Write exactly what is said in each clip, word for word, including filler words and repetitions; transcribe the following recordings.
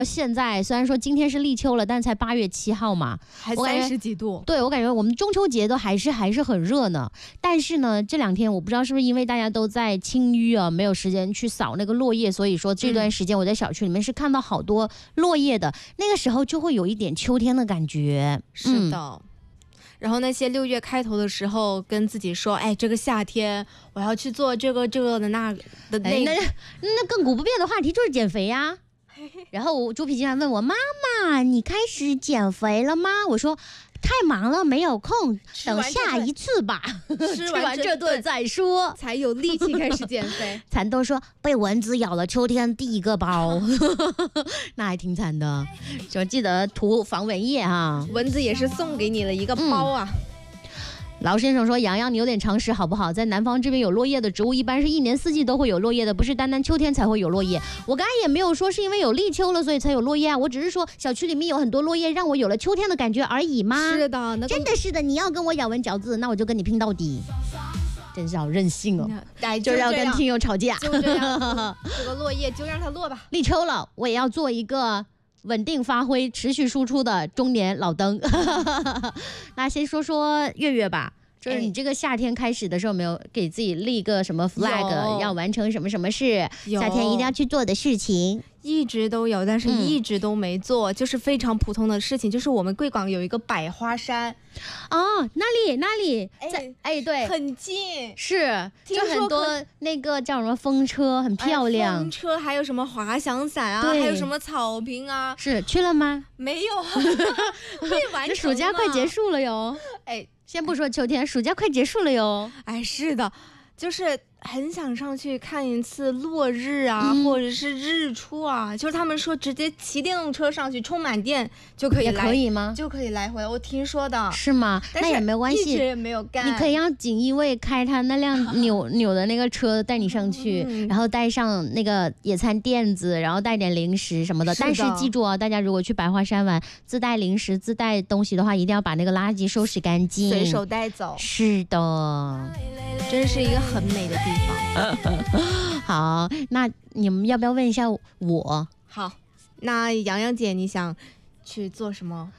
现在虽然说今天是立秋了，但才八月七号嘛， 还三十几度。 对，我感觉我们中秋节都还是还是很热呢。但是呢，这两天我不知道是不是因为大家都在清淤啊，没有时间去扫那个落叶，所以说这段时间我在小区里面是看到好多落叶的，嗯、那个时候就会有一点秋天的感觉。 是的。嗯，然后那些六月开头的时候跟自己说，哎，这个夏天我要去做这个这个的那的那、 哎、那那亘古不变的话题就是减肥呀、啊。然后猪皮经常问我，妈妈你开始减肥了吗？我说太忙了没有空，等下一次吧，吃完这顿再说， 才有力气开始减肥。 蚕豆说被蚊子咬了秋天第一个包那还挺惨的，就记得涂防蚊液啊。 蚊子也是送给你了一个包啊。嗯， 劳先生说，洋洋你有点常识好不好？在南方这边有落叶的植物一般是一年四季都会有落叶的，不是单单秋天才会有落叶。我刚才也没有说是因为有立秋了所以才有落叶啊，我只是说小区里面有很多落叶让我有了秋天的感觉而已嘛。 是的，那个、 真的是的，你要跟我咬文嚼字，那我就跟你拼到底。真是好任性哦，就要跟听友吵架。 就这样，这个落叶就让它落吧。 立秋了，我也要做一个稳定发挥、持续输出的中年老登。那先说说月月吧，就是你这个夏天开始的时候，没有给自己立个什么 flag， 要完成什么什么事，夏天一定要去做的事情？ 一直都有，但是一直都没做，嗯、就是非常普通的事情。就是我们贵港有一个百花山， 哦，哪里哪里？在哎对， 很近， 是，就很多那个叫什么风车，很漂亮。 哎、风车还有什么滑翔伞啊，还有什么草坪啊？ 是去了吗？ 没有，未完成。 这暑假快结束了哟。 哎， 先不说秋天，暑假快结束了哟。 哎，是的，就是很想上去看一次落日啊，嗯、或者是日出啊。就是他们说直接骑电动车上去充满电就可以来， 也可以吗？ 就可以来回。我听说的。 是吗？那也没关系， 一直也没有干。 你可以让锦衣卫开他那辆扭扭的那个车带你上去，嗯、然后带上那个野餐垫子，然后带点零食什么的。是的，但是记住啊，大家如果去百花山玩，自带零食、自带东西的话，一定要把那个垃圾收拾干净， 随手带走。 是的。 真是一个很美的地方。 好，那你们要不要问一下我？ 好，那洋洋姐你想去做什么？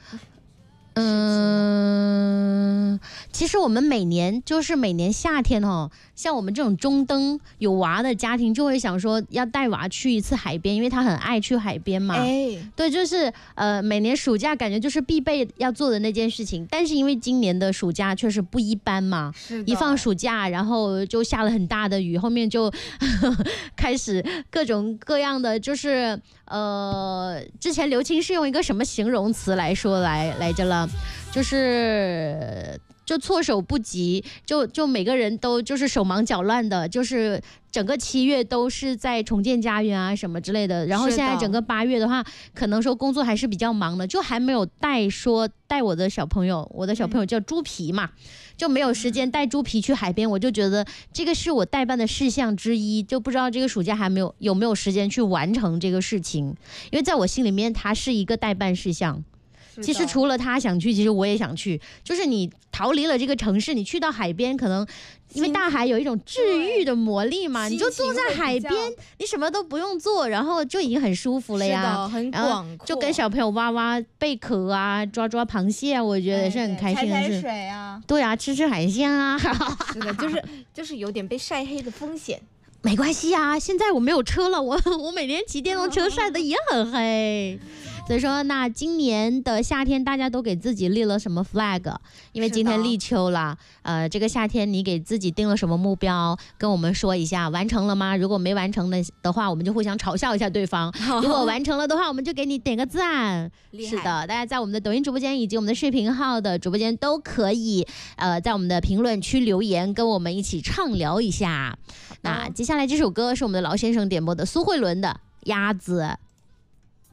嗯，其实我们每年就是每年夏天哦，像我们这种中登有娃的家庭就会想说要带娃去一次海边，因为他很爱去海边嘛。哎，对，就是呃每年暑假感觉就是必备要做的那件事情。但是因为今年的暑假确实不一般嘛，一放暑假然后就下了很大的雨，后面就呵呵开始各种各样的，就是呃之前刘青是用一个什么形容词来说来来着了。就是就措手不及，就就每个人都就是手忙脚乱的，就是整个七月都是在重建家园啊什么之类的。然后现在整个八月的话，可能说工作还是比较忙的，就还没有带说带我的小朋友，我的小朋友叫猪皮嘛，就没有时间带猪皮去海边。我就觉得这个是我代办的事项之一，就不知道这个暑假还没有有没有时间去完成这个事情，因为在我心里面它是一个代办事项。其实除了他想去，其实我也想去。就是你逃离了这个城市，你去到海边，可能因为大海有一种治愈的魔力嘛，你就坐在海边，你什么都不用做，然后就已经很舒服了呀。 是的，很广阔。 就跟小朋友挖挖贝壳啊，抓抓螃蟹啊，我觉得是很开心的事。 踩踩水啊， 对啊，吃吃海鲜啊。 是的，就是就是有点被晒黑的风险。 没关系啊，现在我没有车了，我我每天骑电动车晒的也很黑。所以说，那今年的夏天大家都给自己立了什么 flag？ 因为今天立秋了，呃，这个夏天你给自己定了什么目标？跟我们说一下，完成了吗？如果没完成的的话，我们就互相嘲笑一下对方；如果完成了的话，我们就给你点个赞。是的，大家在我们的抖音直播间以及我们的视频号的直播间都可以，呃，在我们的评论区留言，跟我们一起畅聊一下。那接下来这首歌是我们的劳先生点播的苏慧伦的《鸭子》。